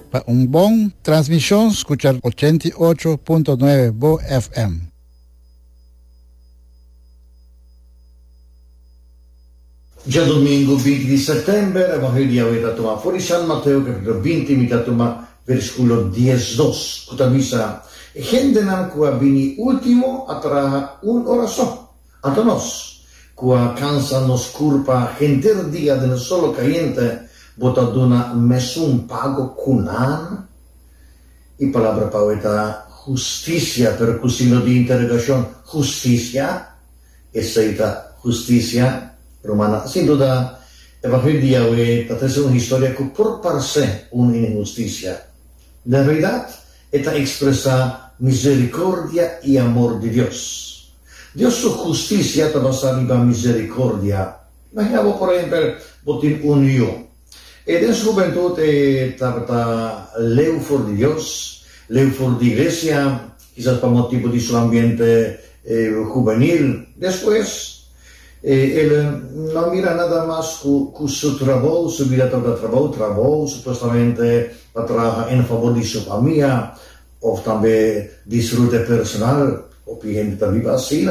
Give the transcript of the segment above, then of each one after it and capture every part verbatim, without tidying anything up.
Para un buen transmisión, escuchar ochenta y ocho punto nueve Bo F M. Già domingo venti di settembre, Evangelio aveva toma fuori San Matteo capitolo venti, mi toma versículo diecidós. Kutabisa, gente nan kua bini último atraja un oración. Antonos, kua cansa nos culpa gente dia de solo cayente, botaduna mesun pago kunan. Y palabra poeta justicia, per cusino di interrogación, justicia, esa justicia romana. Sin duda, Evangelio de Yahweh trata una historia que por par se una injusticia. La verdad, esta expresa misericordia y amor de Dios. Dios su justicia te va a arriba misericordia. Imaginamos, por ejemplo, botín un yo. En su juventud, trata leu for de Dios, leu for de iglesia, quizás por motivo de su ambiente eh, juvenil. Después, Eh, él no mira nada más con su trabajo, su vida de trabajo, trabajo supuestamente para trabajar en favor de su familia o también disfrute personal o gente viva así.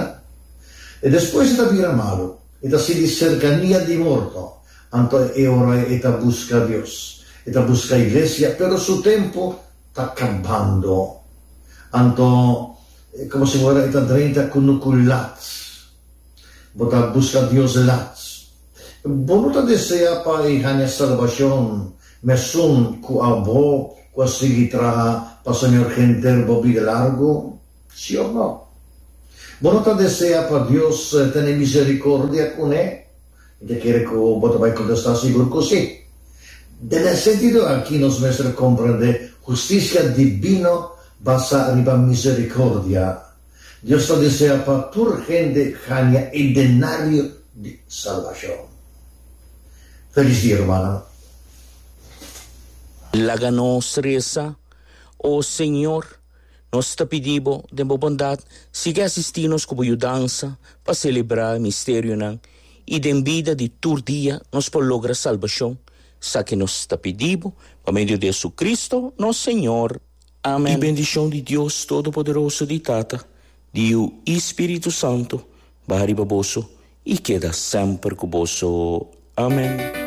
Y después está mira malo, está así de cercanía de muerto, entonces ahora está busca a Dios, está busca a iglesia, pero su tiempo está acabando. Entonces, como si fuera esta treinta con culat. Bota busca Dios lats. Bonita desea para hanya salvación, mesun ku abo, ku sigi traha pa Señor genter bobi de largo, sí o no. Bonita desea para Dios eh, tener misericordia con él, y quiere que bota vai contestar seguro que sí. Nel sentido aquí nos muestra comprende justicia divino basa arriba misericordia. Dios lo desea para tu gente hanya el denario de salvación. Feliz día, hermano. Laga nos reza, oh Señor, nos te pedimos de bondad, siga asistirnos como ayudanza para celebrar el misterio y de en vida de tu día nos por lograr salvación, sa que nos te pedimos, por medio de Jesucristo, nuestro Señor. Amén. Y bendición de Dios Todopoderoso de Tata, Dio Espírito Santo, Bahari Baboso, e queda sempre com o Amém.